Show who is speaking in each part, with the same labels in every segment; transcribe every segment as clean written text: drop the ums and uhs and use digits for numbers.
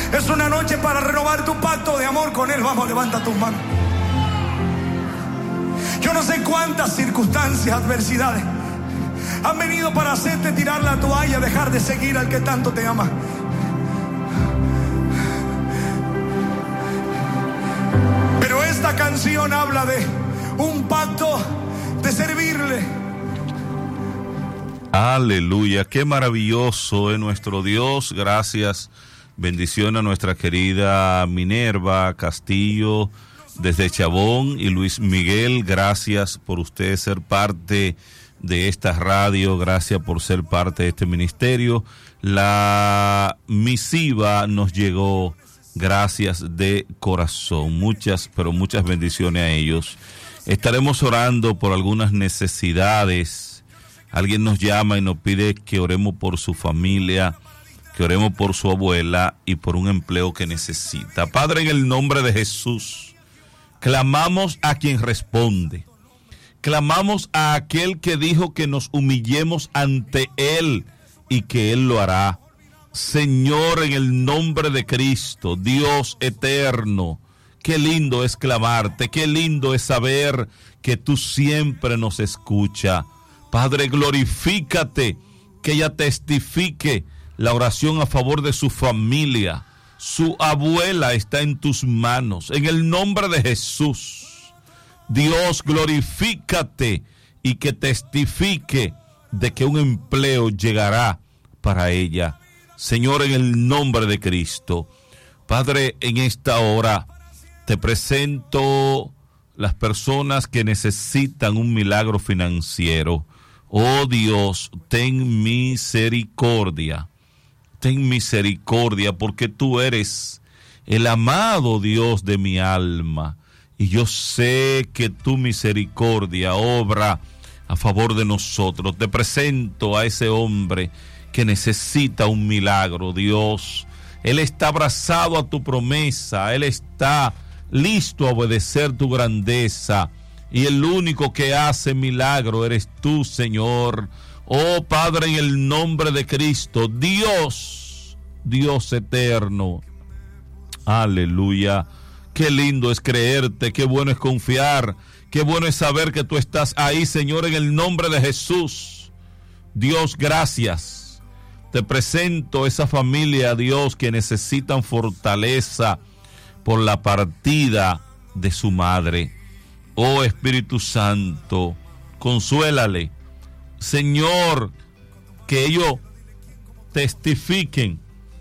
Speaker 1: Es una noche para renovar tu pacto de amor con Él. Vamos, levanta tus manos. Yo no sé cuántas circunstancias, adversidades han venido para hacerte tirar la toalla, dejar de seguir al que tanto te ama. Pero esta canción habla de un pacto de servirle.
Speaker 2: Aleluya, qué maravilloso es nuestro Dios. Gracias, bendición a nuestra querida Minerva Castillo desde Chabón, y Luis Miguel, gracias por usted ser parte de esta radio, gracias por ser parte de este ministerio. La misiva nos llegó, gracias de corazón, muchas, pero muchas bendiciones a ellos. Estaremos orando por algunas necesidades. Alguien nos llama y nos pide que oremos por su familia, que oremos por su abuela y por un empleo que necesita. Padre, en el nombre de Jesús, clamamos a quien responde. Clamamos a aquel que dijo que nos humillemos ante Él y que Él lo hará. Señor, en el nombre de Cristo, Dios eterno, qué lindo es clamarte, qué lindo es saber que tú siempre nos escuchas. Padre, glorifícate, que ella testifique la oración a favor de su familia. Su abuela está en tus manos, en el nombre de Jesús. Dios, glorifícate y que testifique de que un empleo llegará para ella. Señor, en el nombre de Cristo. Padre, en esta hora te presento las personas que necesitan un milagro financiero. Oh Dios, ten misericordia. Ten misericordia, porque tú eres el amado Dios de mi alma. Y yo sé que tu misericordia obra a favor de nosotros. Te presento a ese hombre que necesita un milagro, Dios. Él está abrazado a tu promesa. Él está listo a obedecer tu grandeza. Y el único que hace milagro eres tú, Señor. Oh Padre, en el nombre de Cristo, Dios, Dios eterno. Aleluya. Qué lindo es creerte, qué bueno es confiar, qué bueno es saber que tú estás ahí, Señor, en el nombre de Jesús. Dios, gracias. Te presento esa familia, Dios, que necesitan fortaleza por la partida de su madre. Oh Espíritu Santo, consuélale. Señor, que ellos testifiquen,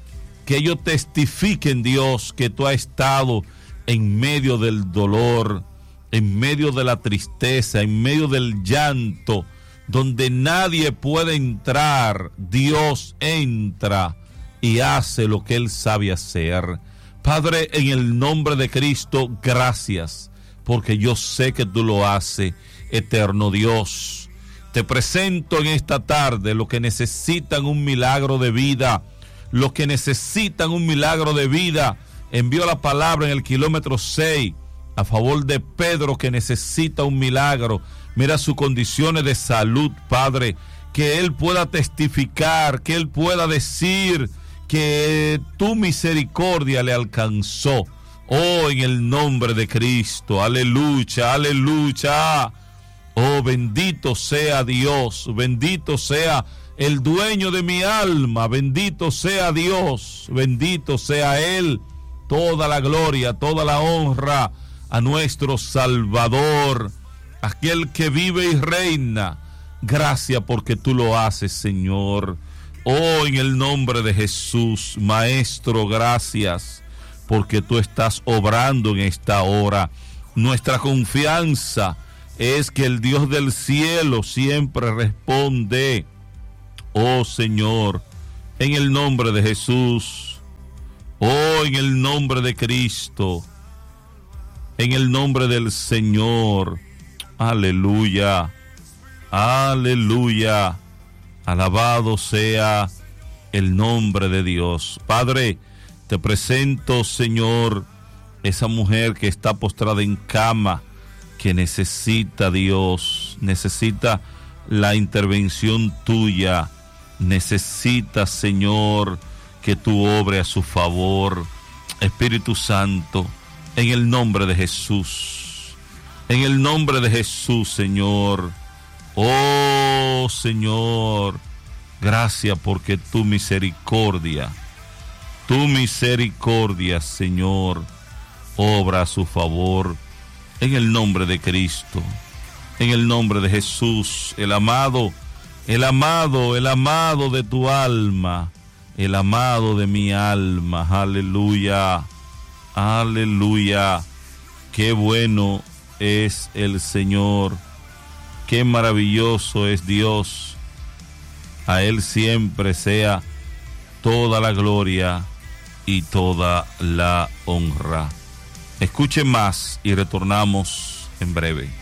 Speaker 2: Dios, que tú has estado en medio del dolor, en medio de la tristeza, en medio del llanto, donde nadie puede entrar. Dios entra y hace lo que Él sabe hacer. Padre, en el nombre de Cristo, gracias, porque yo sé que tú lo haces, eterno Dios. Te presento en esta tarde los que necesitan un milagro de vida, los que necesitan un milagro de vida. Envió la palabra en el kilómetro 6 a favor de Pedro, que necesita un milagro. Mira sus condiciones de salud, Padre, que él pueda testificar, que él pueda decir que tu misericordia le alcanzó. Oh, en el nombre de Cristo, aleluya, aleluya. Oh, bendito sea Dios, bendito sea el dueño de mi alma, bendito sea Dios, bendito sea Él. Toda la gloria, toda la honra a nuestro Salvador, aquel que vive y reina. Gracias porque tú lo haces, Señor. Oh, en el nombre de Jesús, Maestro, gracias porque tú estás obrando en esta hora. Nuestra confianza es que el Dios del cielo siempre responde. Oh, Señor, en el nombre de Jesús. Oh, en el nombre de Cristo, en el nombre del Señor, aleluya, aleluya, alabado sea el nombre de Dios. Padre, te presento, Señor, esa mujer que está postrada en cama, que necesita, Dios, necesita la intervención tuya, necesita, Señor, que tú obres a su favor. Espíritu Santo, en el nombre de Jesús, en el nombre de Jesús, Señor. Oh, Señor, gracias porque tu misericordia, Señor, obra a su favor, en el nombre de Cristo, en el nombre de Jesús, el amado de tu alma, el amado de mi alma. Aleluya, aleluya. Qué bueno es el Señor, qué maravilloso es Dios. A Él siempre sea toda la gloria y toda la honra. Escuchen más y retornamos en breve.